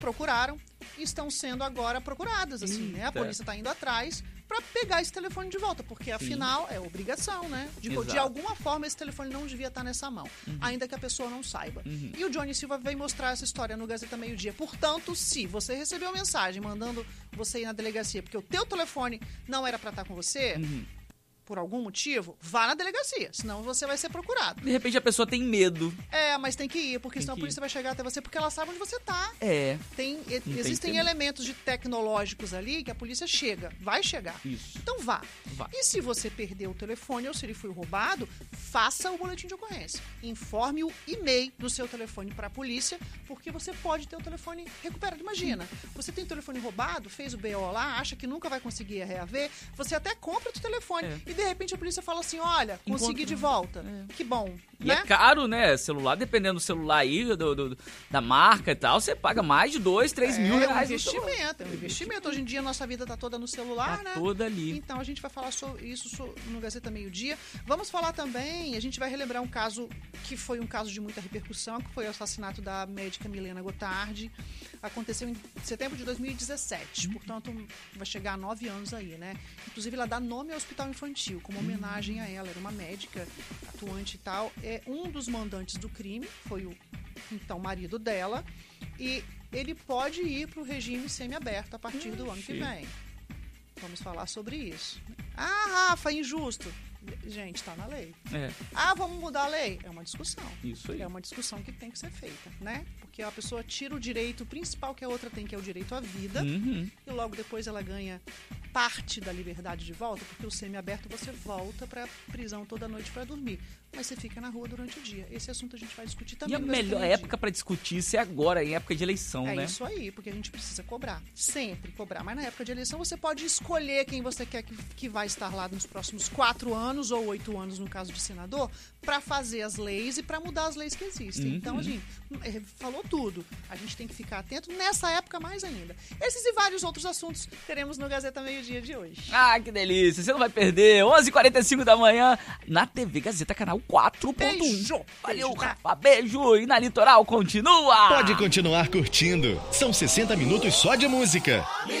procuraram e estão sendo agora procuradas, assim, né? A polícia está indo atrás para pegar esse telefone de volta, porque afinal é obrigação, né? De alguma forma esse telefone não devia estar nessa mão, ainda que a pessoa não saiba. E o Johnny Silva veio mostrar essa história no Gazeta Meio Dia. Portanto, se você recebeu uma mensagem mandando você ir na delegacia porque o teu telefone não era para estar com você, por algum motivo, vá na delegacia, senão você vai ser procurado. De repente a pessoa tem medo. Mas tem que ir, porque senão a polícia vai chegar até você, porque ela sabe onde você tá. Existem elementos tecnológicos ali que a polícia vai chegar. Isso. Então vá. E se você perdeu o telefone ou se ele foi roubado, faça o boletim de ocorrência. Informe o e-mail do seu telefone para a polícia, porque você pode ter o telefone recuperado. Imagina, você tem o telefone roubado, fez o BO lá, acha que nunca vai conseguir reaver, você até compra o telefone e de repente a polícia fala assim, olha, consegui de volta. Que bom. E é caro, né? Celular, dependendo do celular aí, da marca e tal, você paga mais de 2, 3 mil reais. É um investimento. Hoje em dia a nossa vida tá toda no celular, né? Toda ali. Então a gente vai falar sobre isso no Gazeta Meio Dia. Vamos falar também, a gente vai relembrar um caso que foi um caso de muita repercussão, que foi o assassinato da médica Milena Gotardi. Aconteceu em setembro de 2017, portanto vai chegar a 9 anos aí, né? Inclusive ela dá nome ao hospital infantil, como homenagem a ela. Era uma médica atuante e tal. Um dos mandantes do crime foi o então marido dela, e ele pode ir para o regime semiaberto a partir do ano que vem. Vamos falar sobre isso. Rafa, injusto. Gente, tá na lei. Vamos mudar a lei? É uma discussão. Isso aí. É uma discussão que tem que ser feita, né? Porque a pessoa tira o direito principal que a outra tem, que é o direito à vida, e logo depois ela ganha parte da liberdade de volta, porque o semiaberto você volta pra prisão toda noite pra dormir, mas você fica na rua durante o dia. Esse assunto a gente vai discutir também. E a melhor época pra discutir isso é agora, em época de eleição, né? É isso aí, porque a gente precisa cobrar, sempre cobrar. Mas na época de eleição você pode escolher quem você quer que vai estar lá nos próximos 4 anos ou 8 anos, no caso de senador, pra fazer as leis e pra mudar as leis que existem. Então, a gente falou tudo. A gente tem que ficar atento nessa época mais ainda. Esses e vários outros assuntos teremos no Gazeta Meio Dia de hoje. Que delícia! Você não vai perder. 11h45 da manhã na TV Gazeta, canal 4.1. Beijo! Valeu, Rafa. Beijo! E na Litoral continua! Pode continuar curtindo. São 60 minutos só de música.